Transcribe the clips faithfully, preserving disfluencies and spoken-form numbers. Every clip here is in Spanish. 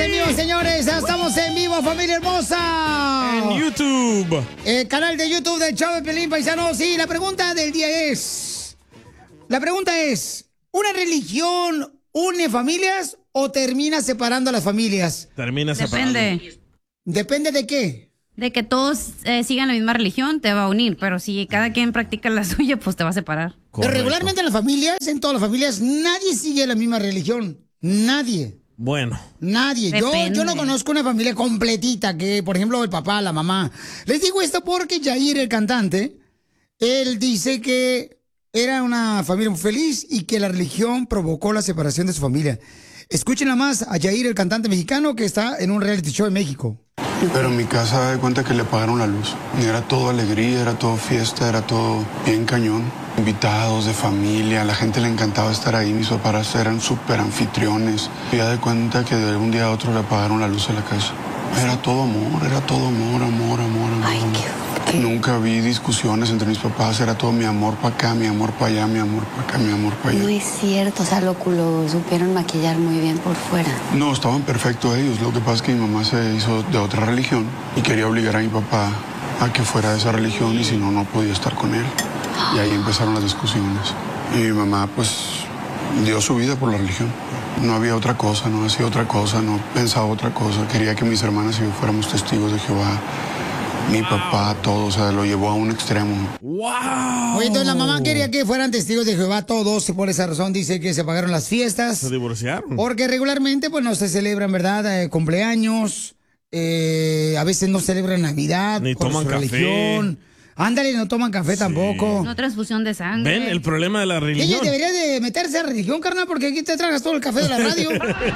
en vivo, señores. Ya estamos en vivo, familia hermosa. En YouTube. El canal de YouTube del show de Pelín, paisanos. Sí, la pregunta del día es... La pregunta es, ¿una religión une familias o termina separando a las familias? Termina separando. Depende. ¿Depende de qué? De que todos eh, sigan la misma religión, te va a unir. Pero si cada quien practica la suya, pues te va a separar. Pero regularmente en las familias, en todas las familias, nadie sigue la misma religión. Nadie. Bueno. Nadie. Yo, yo no conozco una familia completita que, por ejemplo, el papá, la mamá. Les digo esto porque Yair, el cantante, él dice que era una familia muy feliz y que la religión provocó la separación de su familia. Escuchen nada más a Yair, el cantante mexicano que está en un reality show en México. Pero en mi casa, de cuenta que le apagaron la luz. Y era todo alegría, era todo fiesta, era todo bien cañón. Invitados de familia, a la gente le encantaba estar ahí. Mis papás eran súper anfitriones. Y ya de cuenta que de un día a otro le apagaron la luz a la casa. Era todo amor, era todo amor, amor, amor, amor. Ay, qué, qué... Nunca vi discusiones entre mis papás. Era todo mi amor para acá, mi amor para allá, mi amor para acá, mi amor para allá. No es cierto, o sea, lo, lo supieron maquillar muy bien por fuera. No, estaban perfectos ellos. Lo que pasa es que mi mamá se hizo de otra religión y quería obligar a mi papá a que fuera de esa religión y si no, no podía estar con él. Y ahí empezaron las discusiones. Y mi mamá, pues, dio su vida por la religión. No había otra cosa, no hacía otra cosa, no pensaba otra cosa. Quería que mis hermanas y yo fuéramos testigos de Jehová. Mi papá, todo, o sea, lo llevó a un extremo. ¡Wow! Oye, entonces la mamá quería que fueran testigos de Jehová todos, y por esa razón dice que se pagaron las fiestas. Se divorciaron. Porque regularmente, pues, no se celebran, ¿verdad? Eh, cumpleaños, eh, a veces no celebran Navidad. Ni por toman su café. religión. Ándale, no toman café sí. tampoco. No transfusión de sangre. ¿Ven el problema de la religión? Ella debería de meterse a religión, carnal, porque aquí te tragas todo el café de la radio.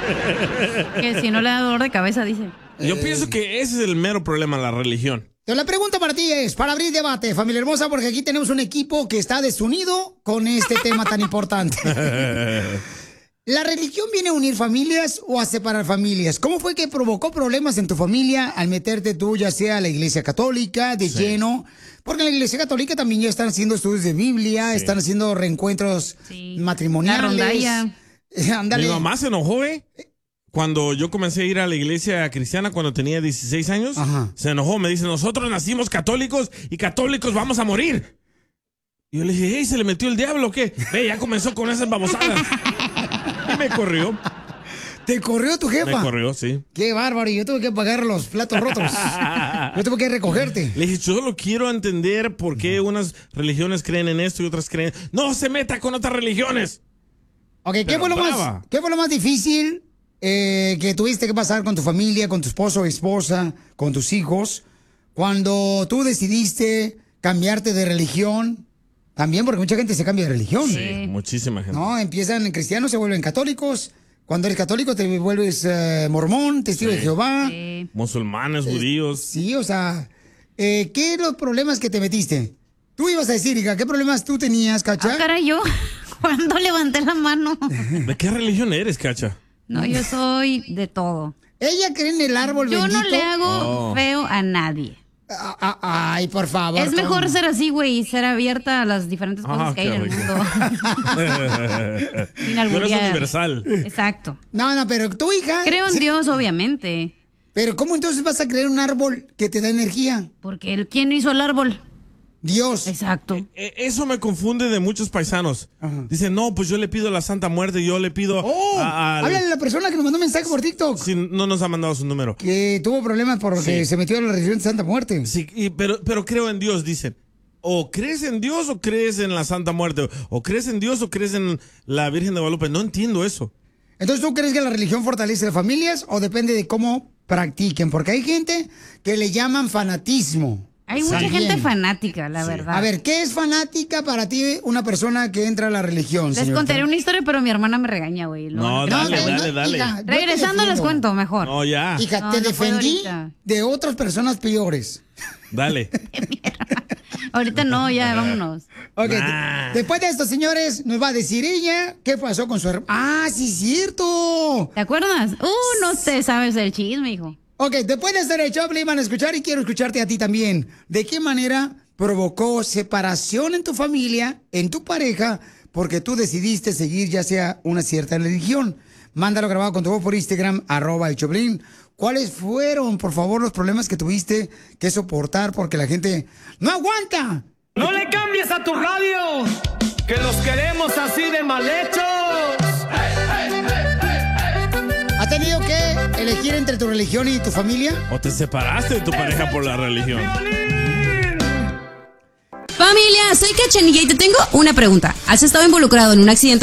Que si no le da dolor de cabeza, dice. Yo eh. pienso que ese es el mero problema de la religión. Entonces, la pregunta para ti es, para abrir debate, familia hermosa, porque aquí tenemos un equipo que está desunido con este tema tan importante. ¿La religión viene a unir familias o a separar familias? ¿Cómo fue que provocó problemas en tu familia al meterte tú, ya sea a la iglesia católica, de sí. lleno? Porque en la iglesia católica también ya están haciendo estudios de Biblia, sí. están haciendo reencuentros sí. matrimoniales. La rondalla. Mi mamá se enojó, ¿eh? Cuando yo comencé a ir a la iglesia cristiana cuando tenía dieciséis años, Ajá. se enojó. Me dice, nosotros nacimos católicos y católicos vamos a morir. Y yo le dije, hey, ¿se le metió el diablo o qué? Ve, ya comenzó con esas babosadas. Y me corrió. ¿Te corrió tu jefa? Me corrió, sí. Qué bárbaro, y yo tuve que pagar los platos rotos. Yo tuve que recogerte. Le dije, yo solo quiero entender por qué unas religiones creen en esto y otras creen... ¡No se meta con otras religiones! Ok, ¿qué fue, lo más, ¿qué fue lo más difícil eh, que tuviste que pasar con tu familia, con tu esposo o esposa, con tus hijos, cuando tú decidiste cambiarte de religión? También porque mucha gente se cambia de religión. Sí, muchísima gente. No, empiezan en cristianos, se vuelven católicos. Cuando eres católico te vuelves uh, mormón, testigo sí. de Jehová. Sí. Musulmanes, eh, judíos. Sí, o sea, eh, ¿qué los problemas que te metiste? Tú ibas a decir, hija, ¿qué problemas tú tenías, Cacha? Ah, caray, yo, cuando levanté la mano. ¿De qué religión eres, Cacha? No, yo soy de todo. Ella cree en el árbol yo bendito. Yo no le hago oh. feo a nadie. Ah, ah, ay, por favor. Es mejor ser así, güey, y ser abierta a las diferentes cosas ah, que hay en el mundo. Sin algún día. Universal. Exacto. No, no, pero tu hija... Creo en sí. Dios, obviamente. Pero ¿cómo entonces vas a creer un árbol que te da energía? Porque el, ¿quién hizo el árbol? Dios. Exacto. Eh, eso me confunde de muchos paisanos. Ajá. Dicen, no, pues yo le pido a la Santa Muerte, yo le pido oh, a... Háblale a la persona que nos mandó un mensaje por TikTok. Sí, no nos ha mandado su número. Que tuvo problemas porque sí. se metió en la religión de Santa Muerte. Sí, y, pero, pero creo en Dios, dicen. O crees en Dios o crees en la Santa Muerte. O crees en Dios o crees en la Virgen de Guadalupe. No entiendo eso. Entonces, ¿tú crees que la religión fortalece las familias o depende de cómo practiquen? Porque hay gente que le llaman fanatismo. Hay mucha También. gente fanática, la sí. verdad. A ver, ¿qué es fanática para ti una persona que entra a la religión, Les contaré una historia, pero mi hermana me regaña, güey. No, no, dale, no, dale, dale. Hija, Regresando les cuento mejor. No, ya. Hija, no, te no defendí de otras personas peores. Dale. Ahorita no, ya, vámonos. Ok, nah. Después de esto, señores, nos va a decir ella qué pasó con su hermano. ¡Ah, sí es cierto! ¿Te acuerdas? Uh, no te sabes el chisme, hijo. Ok, después de hacer el show, le van a escuchar y quiero escucharte a ti también. ¿De qué manera provocó separación en tu familia, en tu pareja, porque tú decidiste seguir ya sea una cierta religión? Mándalo grabado con tu voz por Instagram, arroba el Choplin. ¿Cuáles fueron, por favor, los problemas que tuviste que soportar porque la gente no aguanta? ¡No le cambies a tu radio! ¡Que los queremos así de mal hechos! ¿Has tenido que elegir entre tu religión y tu familia? ¿O te separaste de tu pareja por la religión? Familia, soy Cachanilla y te tengo una pregunta. ¿Has estado involucrado en un accidente